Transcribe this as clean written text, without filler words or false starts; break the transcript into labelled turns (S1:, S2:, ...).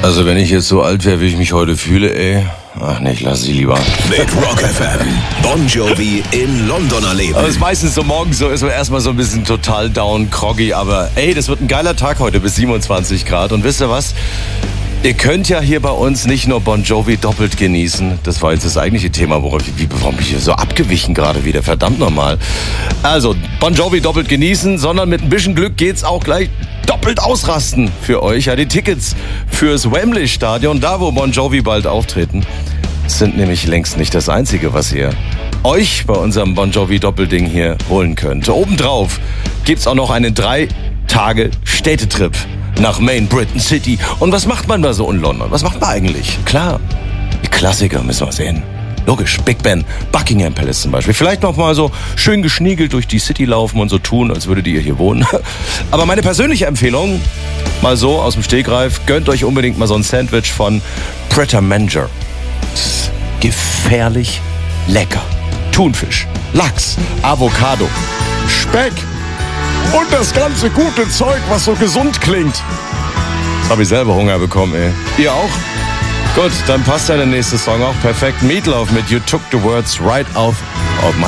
S1: Also wenn ich jetzt so alt wäre, wie ich mich heute fühle, ey. Ach nee, ich lasse sie lieber.
S2: Mit Rock FM. Bon Jovi in London erleben.
S1: Also es ist meistens so morgens so, ist man erstmal so ein bisschen total down, groggy, aber ey, das wird ein geiler Tag heute bis 27 Grad. Und wisst ihr was? Ihr könnt ja hier bei uns nicht nur Bon Jovi doppelt genießen. Das war jetzt das eigentliche Thema, warum bin ich hier so abgewichen gerade wieder? Verdammt nochmal. Also, Bon Jovi doppelt genießen, sondern mit ein bisschen Glück geht's auch gleich doppelt ausrasten für euch. Ja, die Tickets fürs Wembley-Stadion, da wo Bon Jovi bald auftreten, sind nämlich längst nicht das Einzige, was ihr euch bei unserem Bon Jovi Doppelding hier holen könnt. Obendrauf gibt's auch noch einen 3-Tage-Städtetrip nach Main Britain City. Und was macht man da so in London? Was macht man eigentlich? Klar, die Klassiker müssen wir sehen. Logisch, Big Ben, Buckingham Palace zum Beispiel. Vielleicht noch mal so schön geschniegelt durch die City laufen und so tun, als würdet ihr hier wohnen. Aber meine persönliche Empfehlung, mal so aus dem Stegreif, gönnt euch unbedingt mal so ein Sandwich von Pret a Manger. Gefährlich lecker. Thunfisch, Lachs, Avocado, Speck und das ganze gute Zeug, was so gesund klingt. Jetzt habe ich selber Hunger bekommen, ey. Ihr auch? Gut, dann passt ja der nächste Song auch perfekt. Meatloaf mit You Took the Words Right Out of My